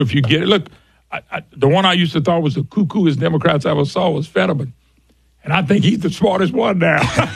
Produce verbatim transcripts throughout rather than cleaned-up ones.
If you get it, look, I, I, the one I used to thought was the cuckooest Democrats I ever saw was Fetterman. And I think he's the smartest one now.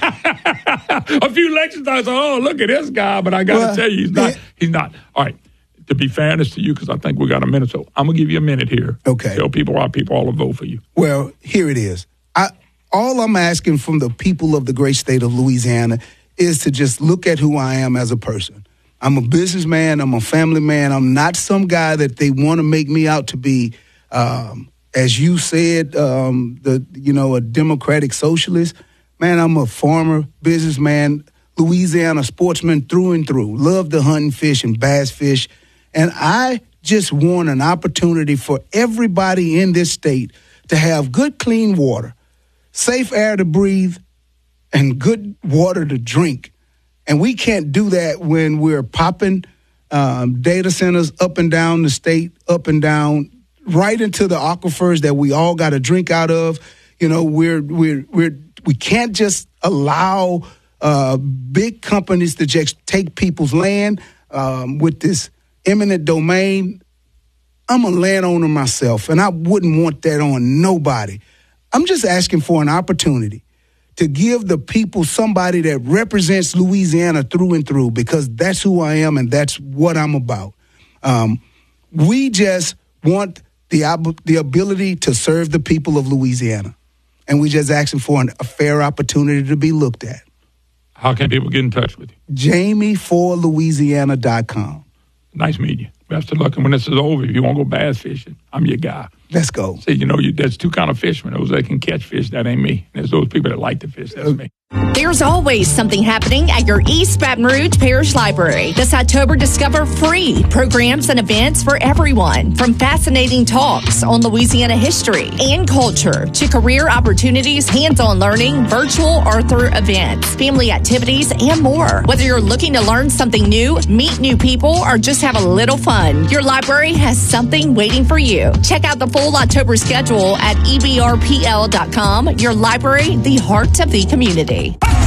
A few elections I said, oh, look at this guy, but I got to well, tell you, he's not. He's not. All right. To be fairness to you, because I think we got a minute, so I'm going to give you a minute here. Okay. Tell people why people ought to vote for you. Well, here it is. I, all I'm asking from the people of the great state of Louisiana is to just look at who I am as a person. I'm a businessman. I'm a family man. I'm not some guy that they want to make me out to be, um, as you said, um, the you know, a democratic socialist. Man, I'm a farmer, businessman, Louisiana sportsman through and through. Love to hunt and fish and bass fish. And I just want an opportunity for everybody in this state to have good, clean water, safe air to breathe, and good water to drink. And we can't do that when we're popping um, data centers up and down the state, up and down, right into the aquifers that we all got to drink out of. You know, we're we're we're we can't just allow uh, big companies to just take people's land um, with this eminent domain. I'm a landowner myself, and I wouldn't want that on nobody. I'm just asking for an opportunity to give the people somebody that represents Louisiana through and through, because that's who I am and that's what I'm about. Um, we just want the ob- the ability to serve the people of Louisiana, and we just asking for an, a fair opportunity to be looked at. How can people get in touch with you? Jamie for Louisiana dot com. Nice meeting you. Best of luck. And when this is over, if you want to go bass fishing, I'm your guy. Let's go. See, you know, you, there's two kind of fishermen. Those that can catch fish, that ain't me. There's those people that like to fish, that's me. There's always something happening at your East Baton Rouge Parish Library. This October, discover free programs and events for everyone, from fascinating talks on Louisiana history and culture to career opportunities, hands-on learning, virtual Arthur events, family activities, and more. Whether you're looking to learn something new, meet new people, or just have a little fun, your library has something waiting for you. Check out the full October schedule at E B R P L dot com. Your library, the heart of the community.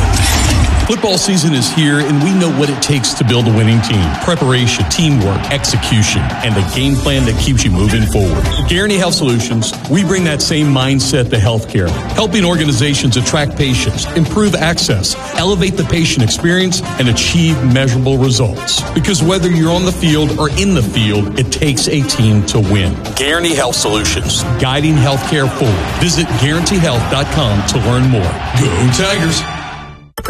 Football season is here, and we know what it takes to build a winning team. Preparation, teamwork, execution, and a game plan that keeps you moving forward. At Guarantee Health Solutions, we bring that same mindset to healthcare, helping organizations attract patients, improve access, elevate the patient experience, and achieve measurable results. Because whether you're on the field or in the field, it takes a team to win. Guarantee Health Solutions, guiding healthcare forward. Visit guarantee health dot com to learn more. Go Tigers!